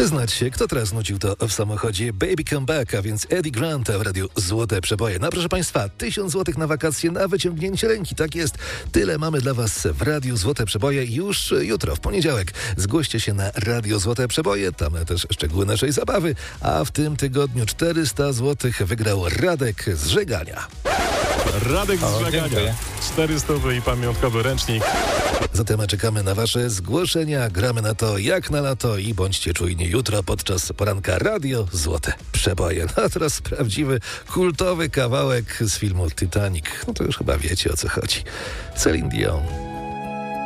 Przyznać się, kto teraz nucił to w samochodzie Baby Come Back, a więc Eddie Grant w radiu Złote Przeboje. No proszę Państwa, 1000 złotych na wakacje na wyciągnięcie ręki, tak jest. Tyle mamy dla Was w radiu Złote Przeboje już jutro, w poniedziałek. Zgłoście się na radio Złote Przeboje, tam też szczegóły naszej zabawy, a w tym tygodniu 400 złotych wygrał Radek z Żegania. Radek z Żegania. Dziękuję. 400 i pamiątkowy ręcznik. Zatem czekamy na Wasze zgłoszenia, gramy na to jak na lato i bądźcie czujni jutro podczas poranka Radio Złote Przeboje. No a teraz prawdziwy, kultowy kawałek z filmu Titanic. No to już chyba wiecie, o co chodzi. Celine Dion.